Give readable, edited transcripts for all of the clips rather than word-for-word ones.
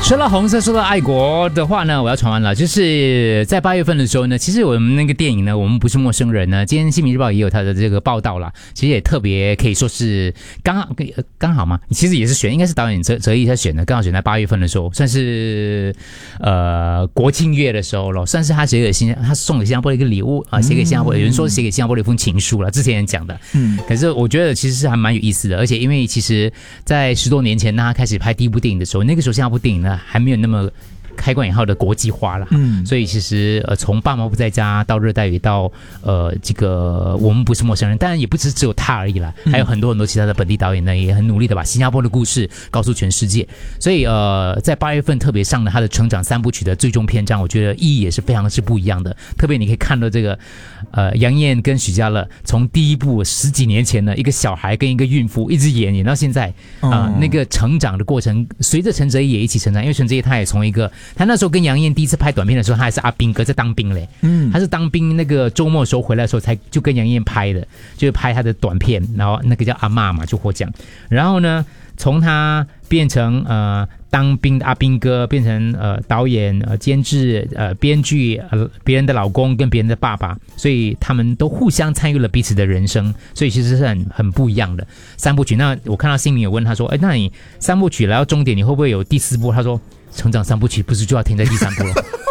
说到红色，说到爱国的话呢，我要传完了。就是在8月份的时候呢，其实我们那个电影呢，我们不是陌生人呢。今天《新民日报》也有他的这个报道啦，其实也特别可以说是刚好嘛。其实也是应该是导演泽毅他选的，刚好选在8月份的时候，算是国庆月的时候咯，算是他送给新加坡的一个礼物啊，写给新加坡，有人说写给新加坡的一封情书了，之前人讲的。可是我觉得其实是还蛮有意思的，而且因为其实在10多年前呢，他开始拍第一部电影的时候，那个时候新加坡电影呢还没有那么开关以后的国际化了，所以其实从爸妈不在家到热带雨到这个我们不是陌生人，当然也不只有他而已啦，还有很多其他的本地导演呢，也很努力的把新加坡的故事告诉全世界。所以在8月份特别上了他的成长3部曲的最终篇章，我觉得意义也是非常是不一样的。特别你可以看到这个杨燕跟许家乐从第一部10几年前的一个小孩跟一个孕妇一直演到现在那个成长的过程，随着陈哲毅也一起成长，因为陈哲毅他也从一个他那时候跟杨燕第一次拍短片的时候，他还是阿兵哥在当兵嘞，他是当兵那个周末的时候回来的时候才就跟杨燕拍的，就是拍他的短片，然后那个叫阿嬷嘛就获奖，然后呢从他变成当兵的阿兵哥，变成导演、监制、编剧、别人的老公跟别人的爸爸，所以他们都互相参与了彼此的人生，所以其实是很不一样的3部曲。那我看到新民有问他说，那你3部曲来到终点，你会不会有第4部？他说，成长3部曲不是就要停在第3部了？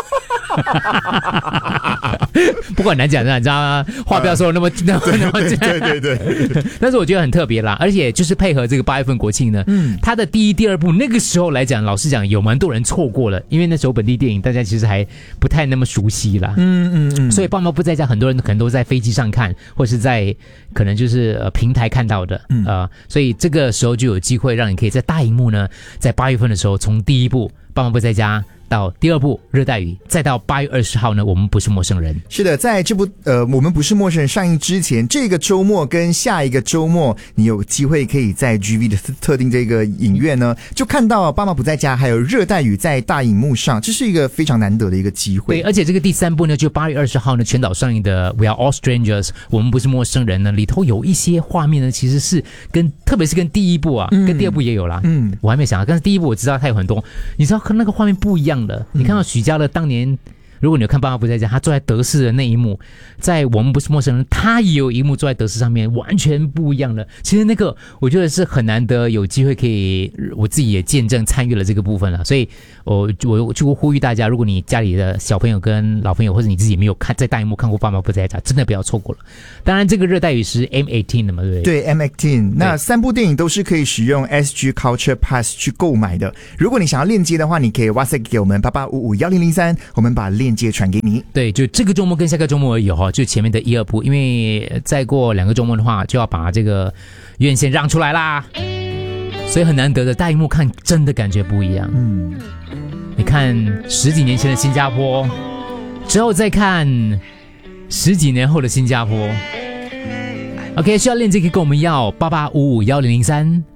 不过很难讲的，你知道吗？话不要说那么对，但是我觉得很特别啦，而且就是配合这个8月份国庆呢，他的第1、第2部那个时候来讲，老实讲有蛮多人错过了，因为那时候本地电影大家其实还不太那么熟悉啦，所以爸妈不在家，很多人可能都在飞机上看，或是在可能就是平台看到的，所以这个时候就有机会让你可以在大荧幕呢，在8月份的时候从第1部爸妈不在家到第2部热带雨，再到8月20号呢，我们不是陌生人。 是的，在这部我们不是陌生人上映之前，这个周末跟下一个周末，你有机会可以在 GV 的特定这个影院呢，就看到爸妈不在家还有热带雨在大荧幕上，这是一个非常难得的一个机会。 对，而且这个第3部呢，就8月20号呢全岛上映的 We Are All Strangers， 我们不是陌生人呢，里头有一些画面呢，其实是特别是跟第1部啊，跟第2部也有啦，我还没想到，但是第1部我知道它有很多，你知道那个画面不一样的，你看到许家乐当年，如果你有看爸妈不在家，他坐在德士的那一幕，在我们不是陌生人，他也有一幕坐在德士上面，完全不一样的。其实那个我觉得是很难得有机会可以，我自己也见证参与了这个部分了，所以我就呼吁大家，如果你家里的小朋友跟老朋友，或者你自己没有在大荧幕看过爸妈不在家，真的不要错过了。当然这个热带雨是 M18 的嘛，对不对？ 对 M18， 那3部电影都是可以使用 SG Culture Pass 去购买的。如果你想要链接的话，你可以 WhatsApp 给我们88551003，我们把链接传给你。 对，就这个周末跟下个周末而已就前面的1、2部，因为再过2个周末的话，就要把这个院线让出来啦，所以很难得的大荧幕看，真的感觉不一样。你看10几年前的新加坡，之后再看10几年后的新加坡。OK， 需要链接可以跟我们要88551003。